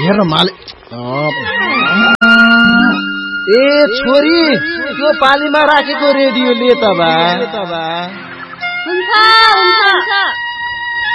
हेर्न माले ए छोरी त्यो पालीमा राखेको रेडियोले त बा हुन्छ